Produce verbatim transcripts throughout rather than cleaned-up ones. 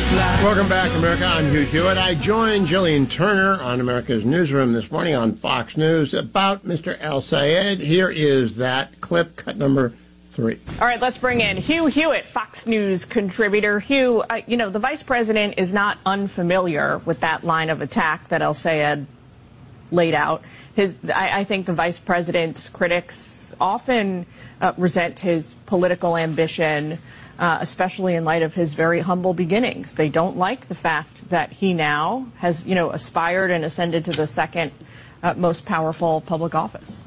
Welcome back, America. I'm Hugh Hewitt. I joined Jillian Turner on America's Newsroom this morning on Fox News about Mister El-Sayed. Here is that clip, cut number three. All right, let's bring in Hugh Hewitt, Fox News contributor. Hugh, uh, you know, the vice president is not unfamiliar with that line of attack that El-Sayed laid out. His, I, I think the vice president's critics often uh, resent his political ambition, Uh, especially in light of his very humble beginnings. They don't like the fact that he now has, you know, aspired and ascended to the second uh, most powerful public office.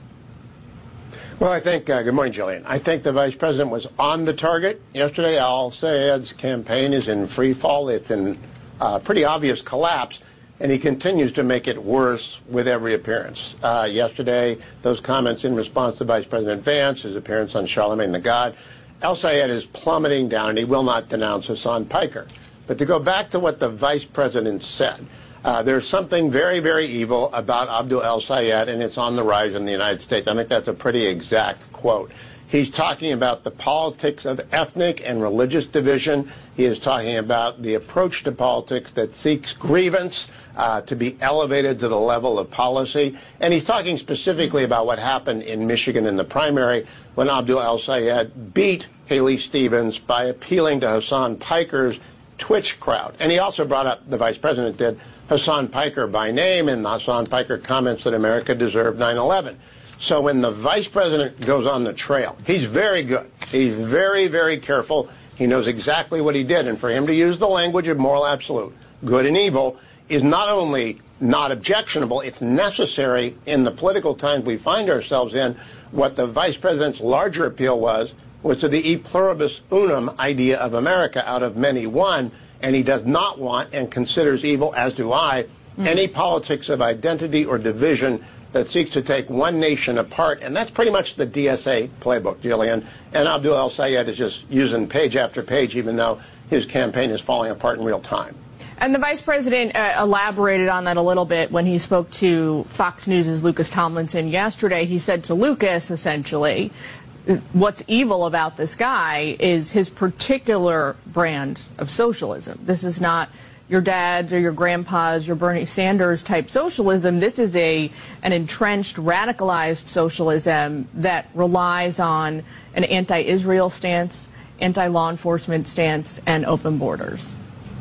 Well, I think, uh, good morning, Jillian. I think the vice president was on the target. Yesterday, El-Sayed's campaign is in free fall. It's in uh, pretty obvious collapse, and he continues to make it worse with every appearance. Uh, yesterday, those comments in response to Vice President Vance, his appearance on Charlemagne the God, El-Sayed is plummeting down, and he will not denounce Hassan Piker. But to go back to what the vice president said, uh, there's something very, very evil about Abdul El-Sayed, and it's on the rise in the United States. I think that's a pretty exact quote. He's talking about the politics of ethnic and religious division. He is talking about the approach to politics that seeks grievance uh, to be elevated to the level of policy. And he's talking specifically about what happened in Michigan in the primary when Abdul El-Sayed beat Haley Stevens by appealing to Hassan Piker's Twitch crowd. And he also brought up, the vice president did, Hassan Piker by name, and Hassan Piker comments that America deserved nine eleven. So when the vice president goes on the trail, he's very good. He's very, very careful. He knows exactly what he did. And for him to use the language of moral absolute, good and evil, is not only not objectionable, it's necessary in the political times we find ourselves in. What the vice president's larger appeal was, was to the e pluribus unum idea of America, out of many one, and he does not want and considers evil, as do I, mm-hmm. any politics of identity or division that seeks to take one nation apart, and that's pretty much the D S A playbook, Jillian. And Abdul El-Sayed is just using page after page, even though his campaign is falling apart in real time. And the vice president uh, elaborated on that a little bit when he spoke to Fox News' Lucas Tomlinson yesterday. He said to Lucas, essentially, what's evil about this guy is his particular brand of socialism. This is not your dad's or your grandpa's, your Bernie Sanders type socialism. This is a an entrenched, radicalized socialism that relies on an anti-Israel stance, anti-law enforcement stance, and open borders.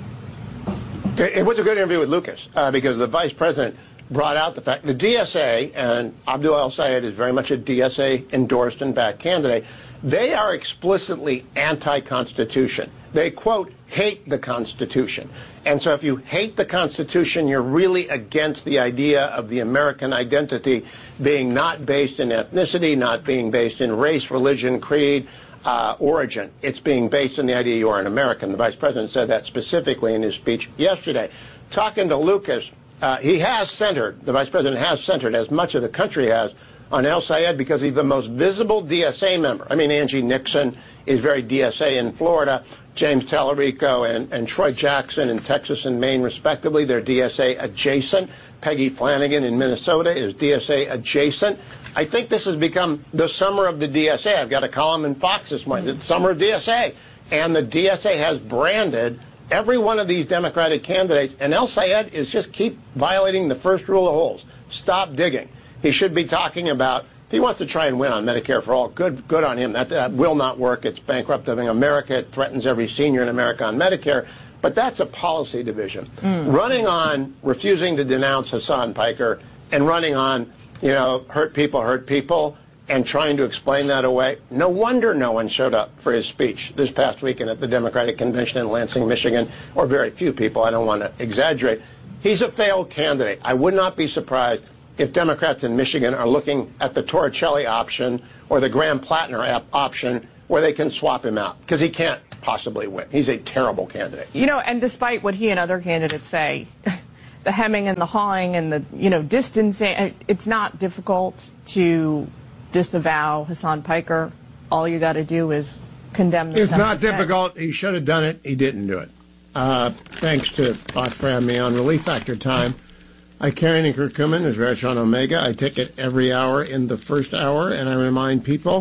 It was a good interview with Lucas uh, because the vice president brought out the fact the D S A, and Abdul El-Sayed is very much a D S A endorsed and backed candidate, they are explicitly anti-Constitution. They, quote, hate the Constitution. And so if you hate the Constitution, you're really against the idea of the American identity being not based in ethnicity, not being based in race, religion, creed, uh, origin. It's being based in the idea you are an American. The vice president said that specifically in his speech yesterday. Talking to Lucas, uh, he has centered, the vice president has centered, as much of the country has, on El-Sayed because he's the most visible D S A member. I mean, Angie Nixon is very D S A in Florida. James Tallarico and, and Troy Jackson in Texas and Maine, respectively, they're D S A adjacent. Peggy Flanagan in Minnesota is D S A adjacent. I think this has become the summer of the D S A. I've got a column in Fox this morning. It's summer of D S A. And the D S A has branded every one of these Democratic candidates. And El-Sayed is just keep violating the first rule of holes. Stop digging. He should be talking about, if he wants to try and win on Medicare for all, good good on him. That, that will not work. It's bankrupting America. It threatens every senior in America on Medicare. But that's a policy division. Mm. Running on refusing to denounce Hassan Piker and running on, you know, hurt people, hurt people, and trying to explain that away. No wonder no one showed up for his speech this past weekend at the Democratic Convention in Lansing, Michigan, or very few people. I don't want to exaggerate. He's a failed candidate. I would not be surprised if Democrats in Michigan are looking at the Torricelli option or the Graham Plattner option where they can swap him out, because he can't possibly win. He's a terrible candidate. You know, and despite what he and other candidates say, the hemming and the hawing and the, you know, distancing, it's not difficult to disavow Hassan Piker. All you got to do is condemn the It's not difficult. He should have done it. He didn't do it. Uh, thanks to Fox for having me on Relief Factor Time. I carry an curcumin, as Veritron Omega. I take it every hour in the first hour, and I remind people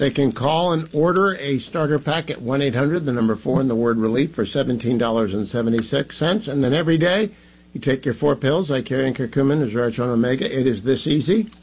They can call and order a starter pack at one eight hundred, the number four, and the word relief for seventeen dollars and seventy-six cents. And then every day, you take your four pills, Icarian, curcumin, Resveratrol, Omega. It is this easy.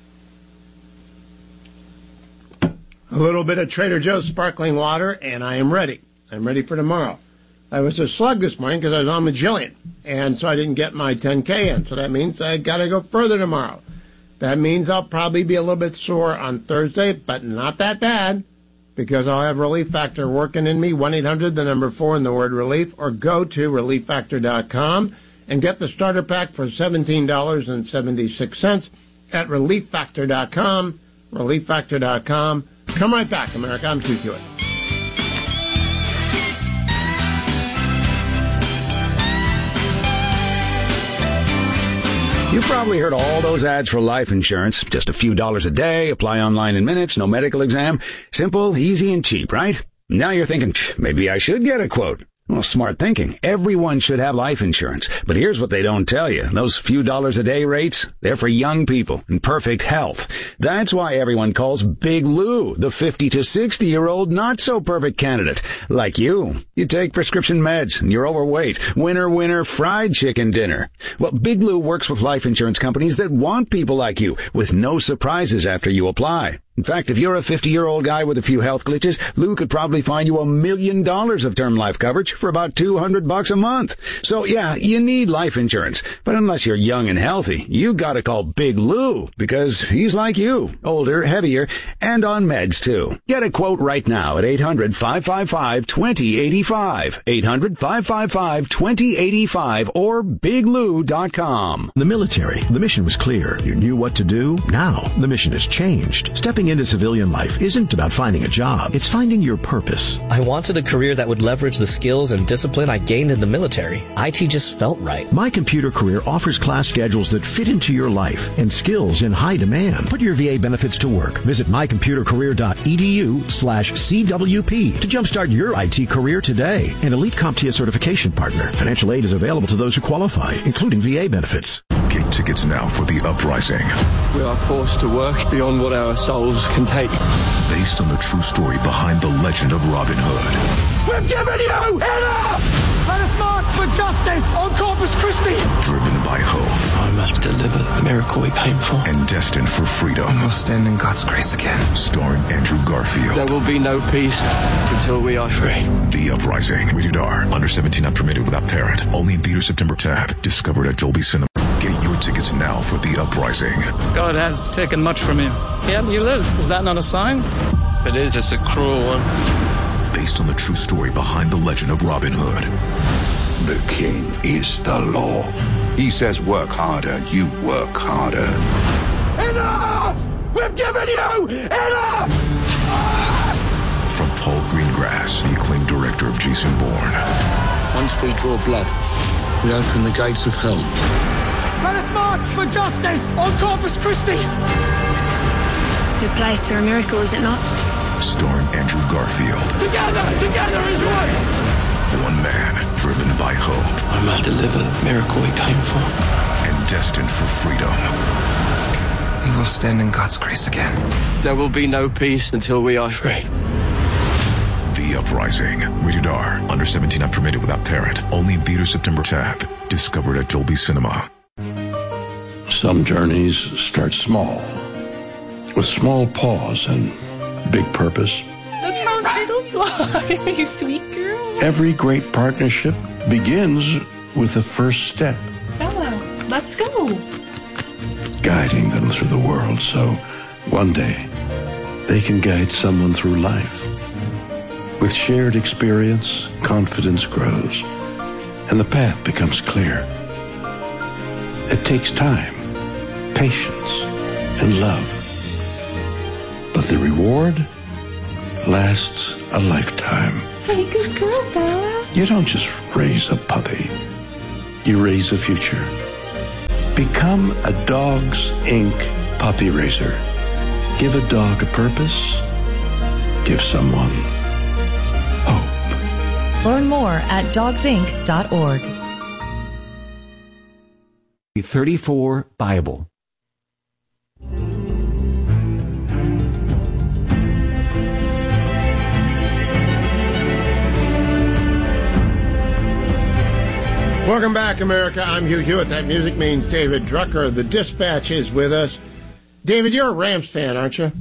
A little bit of Trader Joe's sparkling water, and I am ready. I'm ready for tomorrow. I was a slug this morning because I was on Magellan, and so I didn't get my ten K in. So that means I got to go further tomorrow. That means I'll probably be a little bit sore on Thursday, but not that bad, because I'll have Relief Factor working in me. one eight hundred, the number four, and the word relief, or go to relief factor dot com and get the starter pack for seventeen dollars and seventy-six cents at relief factor dot com, relief factor dot com. Come right back, America. I'm Keith Hewitt. You've probably heard all those ads for life insurance. Just a few dollars a day, apply online in minutes, no medical exam. Simple, easy, and cheap, right? Now you're thinking, maybe I should get a quote. Well, smart thinking. Everyone should have life insurance. But here's what they don't tell you. Those few dollars a day rates, they're for young people in perfect health. That's why everyone calls Big Lou the fifty to sixty-year-old not-so-perfect candidate. Like you. You take prescription meds and you're overweight. Winner, winner, fried chicken dinner. Well, Big Lou works with life insurance companies that want people like you with no surprises after you apply. In fact, if you're a fifty-year-old guy with a few health glitches, Lou could probably find you a million dollars of term life coverage for about two hundred bucks a month. So yeah, you need life insurance. But unless you're young and healthy, you gotta call Big Lou, because he's like you, older, heavier, and on meds too. Get a quote right now at eight hundred, five five five, two zero eight five, eight hundred, five five five, two zero eight five, or big lou dot com. The military, the mission was clear. You knew what to do. Now, the mission has changed. Stepping into civilian life isn't about finding a job. It's finding your purpose. I wanted a career that would leverage the skills and discipline I gained in the military. I T just felt right. My Computer Career offers class schedules that fit into your life and skills in high demand. Put your V A benefits to work. Visit my computer career dot e d u slash C W P to jumpstart your I T career today. An elite CompTIA certification partner. Financial aid is available to those who qualify, including V A benefits. Get tickets now for The Uprising. We are forced to work beyond what our souls can take. Based on the true story behind the legend of Robin Hood. We've given you enough! Let us march for justice on Corpus Christi! Driven by hope. I must deliver the miracle we came for. And destined for freedom. And we'll stand in God's grace again. Starring Andrew Garfield. There will be no peace until we are free. The Uprising. Rated R. Under seventeen, not permitted without parent. Only in theater September tenth. Discovered at Dolby Cinema. Get your tickets now for The Uprising. God has taken much from you. Yet you live. Is that not a sign? It is. It's a cruel one. Based on the true story behind the legend of Robin Hood. The king is the law. He says work harder, you work harder. Enough! We've given you enough! From Paul Greengrass, the acclaimed director of Jason Bourne. Once we draw blood, we open the gates of hell. Let us march for justice on Corpus Christi! It's a good place for a miracle, is it not? Starring Andrew Garfield. Together, together is one! One man, driven by hope. I must deliver the miracle we came for. And destined for freedom. We will stand in God's grace again. There will be no peace until we are free. The Uprising. Rated R. Under seventeen, not permitted without parent. Only in theater September tenth. Discovered at Dolby Cinema. Some journeys start small, with small pause and big purpose. Look how turtles fly, you sweet girl. Every great partnership begins with the first step. Bella, let's go. Guiding them through the world so one day they can guide someone through life. With shared experience, confidence grows, and the path becomes clear. It takes time, patience, and love. But the reward lasts a lifetime. Hey, good girl, Bella. You don't just raise a puppy. You raise a future. Become a Dogs Incorporated puppy raiser. Give a dog a purpose. Give someone hope. Learn more at dogs inc dot org. thirty-four Bible. Welcome back, America. I'm Hugh Hewitt. That music means David Drucker. The Dispatch is with us. David, you're a Rams fan, aren't you?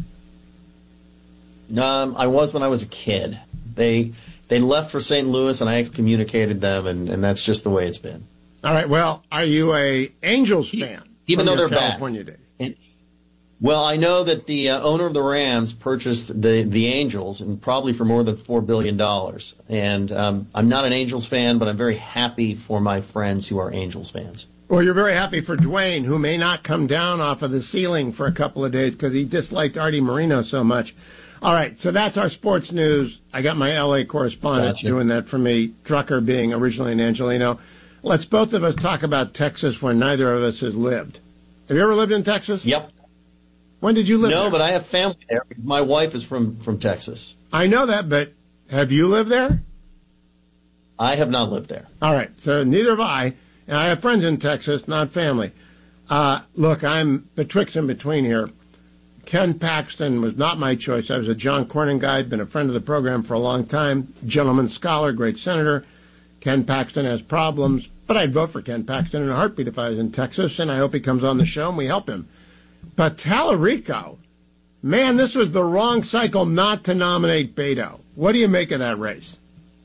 Um, I was when I was a kid. They they left for Saint Louis, and I excommunicated them, and, and that's just the way it's been. All right. Well, are you a Angels fan? Even though they're California bad. days? And, well, I know that the uh, owner of the Rams purchased the, the Angels, and probably for more than four billion dollars. And um, I'm not an Angels fan, but I'm very happy for my friends who are Angels fans. Well, you're very happy for Dwayne, who may not come down off of the ceiling for a couple of days because he disliked Artie Moreno so much. All right, so that's our sports news. I got my L A correspondent Gotcha. doing that for me, Drucker being originally an Angelino. Let's both of us talk about Texas where neither of us has lived. Have you ever lived in Texas? Yep. When did you live no, there? but I have family there. My wife is from, from Texas. I know that, but have you lived there? I have not lived there. All right, so neither have I. And I have friends in Texas, not family. Uh, look, I'm betwixt and between here. Ken Paxton was not my choice. I was a John Cornyn guy, been a friend of the program for a long time, gentleman scholar, great senator. Ken Paxton has problems, but I'd vote for Ken Paxton in a heartbeat if I was in Texas, and I hope he comes on the show and we help him. But Tallarico, man, this was the wrong cycle not to nominate Beto. What do you make of that race?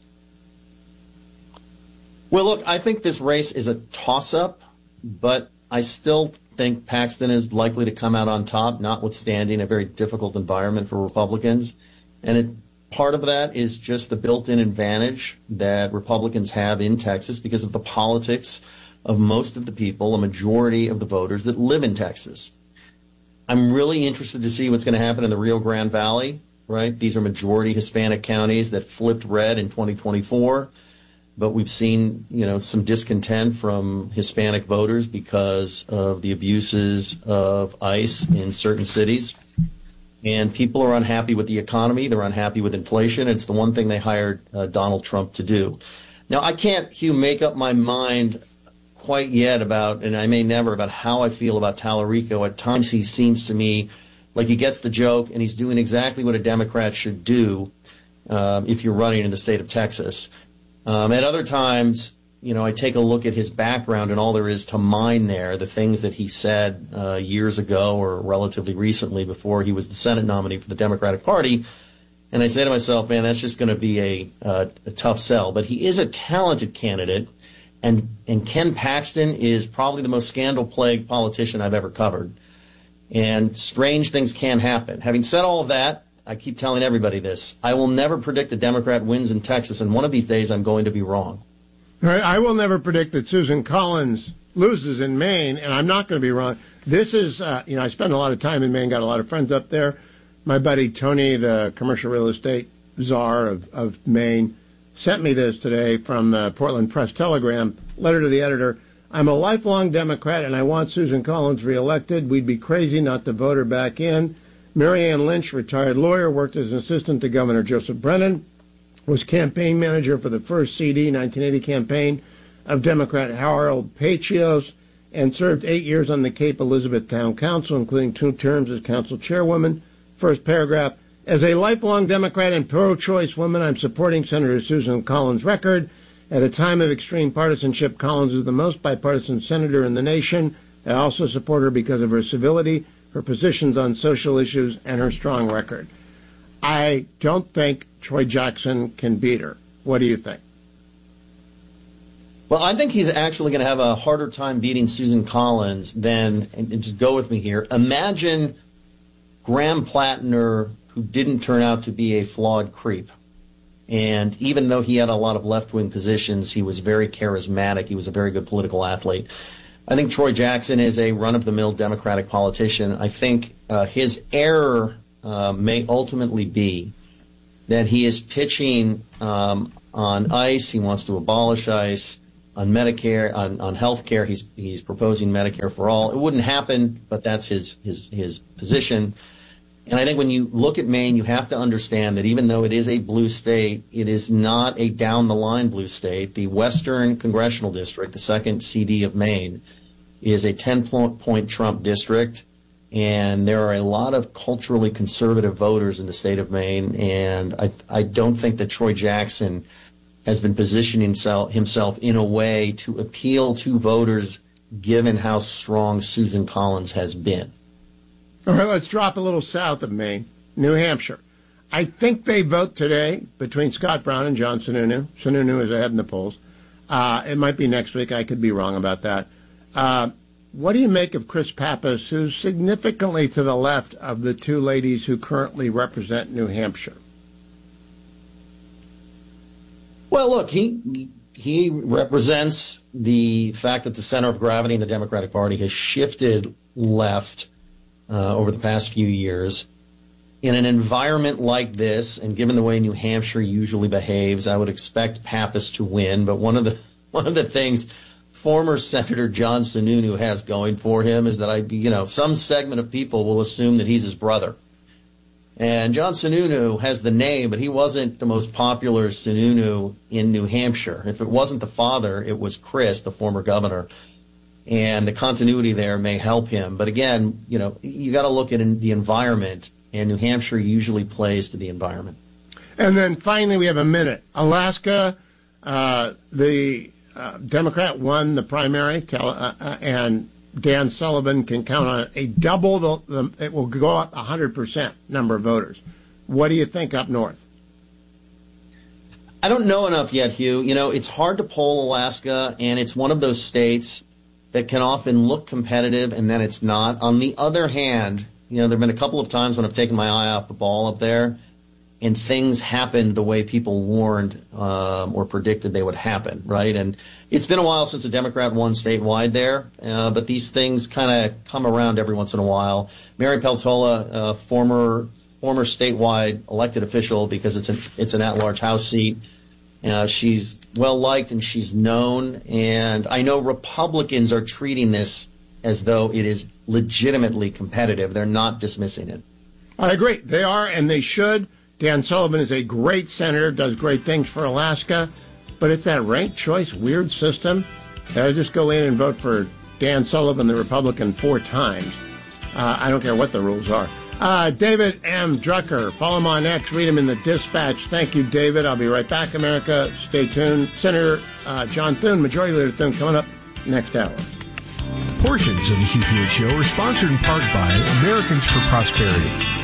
Well, look, I think this race is a toss-up, but I still think Paxton is likely to come out on top, notwithstanding a very difficult environment for Republicans. And it, part of that is just the built-in advantage that Republicans have in Texas because of the politics of most of the people, a majority of the voters that live in Texas. I'm really interested to see what's going to happen in the Rio Grande Valley, right? These are majority Hispanic counties that flipped red in twenty twenty-four. But we've seen, you know, some discontent from Hispanic voters because of the abuses of ICE in certain cities. And people are unhappy with the economy. They're unhappy with inflation. It's the one thing they hired uh, Donald Trump to do. Now, I can't, Hugh, make up my mind quite yet about, and I may never, about how I feel about Tallarico. At times he seems to me like he gets the joke and he's doing exactly what a Democrat should do um, if you're running in the state of Texas. Um, at other times, you know, I take a look at his background and all there is to mine there, the things that he said uh, years ago or relatively recently before he was the Senate nominee for the Democratic Party. And I say to myself, man, that's just going to be a, uh, a tough sell. But he is a talented candidate. And, and Ken Paxton is probably the most scandal-plagued politician I've ever covered. And strange things can happen. Having said all of that, I keep telling everybody this. I will never predict a Democrat wins in Texas, and one of these days I'm going to be wrong. All right, I will never predict that Susan Collins loses in Maine, and I'm not going to be wrong. This is, uh, you know, I spend a lot of time in Maine, got a lot of friends up there. My buddy Tony, the commercial real estate czar of, of Maine, sent me this today from the Portland Press-Telegram, letter to the editor. I'm a lifelong Democrat, and I want Susan Collins reelected. We'd be crazy not to vote her back in. Mary Ann Lynch, retired lawyer, worked as an assistant to Governor Joseph Brennan, was campaign manager for the first C D nineteen eighty campaign of Democrat Harold Pachios, and served eight years on the Cape Elizabeth Town Council, including two terms as council chairwoman. First paragraph, as a lifelong Democrat and pro-choice woman, I'm supporting Senator Susan Collins' record. At a time of extreme partisanship, Collins is the most bipartisan senator in the nation. I also support her because of her civility, her positions on social issues, and her strong record. I don't think Troy Jackson can beat her. What do you think? Well, I think he's actually going to have a harder time beating Susan Collins than, and just go with me here, imagine Graham Plattner, who didn't turn out to be a flawed creep. And even though he had a lot of left-wing positions, he was very charismatic. He was a very good political athlete. I think Troy Jackson is a run-of-the-mill Democratic politician. I think uh, his error uh, may ultimately be that he is pitching um, on ICE. He wants to abolish ICE. On Medicare, on, on health care, he's, he's proposing Medicare for all. It wouldn't happen, but that's his, his, his position. And I think when you look at Maine, you have to understand that even though it is a blue state, it is not a down-the-line blue state. The Western Congressional District, the second C D of Maine, is a ten-point Trump district, and there are a lot of culturally conservative voters in the state of Maine, and I, I don't think that Troy Jackson has been positioning himself in a way to appeal to voters, given how strong Susan Collins has been. All right, let's drop a little south of Maine, New Hampshire. I think they vote today between Scott Brown and John Sununu. Sununu is ahead in the polls. Uh, it might be next week. I could be wrong about that. Uh, what do you make of Chris Pappas, who's significantly to the left of the two ladies who currently represent New Hampshire? Well, look, he he represents the fact that the center of gravity in the Democratic Party has shifted left uh, over the past few years. In an environment like this, and given the way New Hampshire usually behaves, I would expect Pappas to win. But one of the one of the things former Senator John Sununu has going for him is that I, you know, some segment of people will assume that he's his brother. And John Sununu has the name, but he wasn't the most popular Sununu in New Hampshire. If it wasn't the father, it was Chris, the former governor. And the continuity there may help him. But again, you know, you got to look at the environment, and New Hampshire usually plays to the environment. And then finally, we have a minute. Alaska, uh, the uh, Democrat won the primary, tell, uh, uh, and Dan Sullivan can count on a double, the, the, it will go up one hundred percent number of voters. What do you think up north? I don't know enough yet, Hugh. You know, it's hard to poll Alaska, and it's one of those states that can often look competitive, and then it's not. On the other hand, you know, there have been a couple of times when I've taken my eye off the ball up there, and things happened the way people warned um, or predicted they would happen, right? And it's been a while since a Democrat won statewide there, uh, but these things kind of come around every once in a while. Mary Peltola, uh, former former statewide elected official, because it's an it's an at-large House seat. Uh, she's well liked and she's known, and I know Republicans are treating this as though it is legitimately competitive. They're not dismissing it. I agree. They are, and they should. Dan Sullivan is a great senator, does great things for Alaska, but it's that ranked choice weird system that I just go in and vote for Dan Sullivan, the Republican, four times. Uh, I don't care what the rules are. Uh, David M. Drucker, follow him on X, read him in the Dispatch. Thank you, David. I'll be right back, America. Stay tuned. Senator uh, John Thune, Majority Leader Thune, coming up next hour. Portions of the Hugh Hewitt Show are sponsored in part by Americans for Prosperity.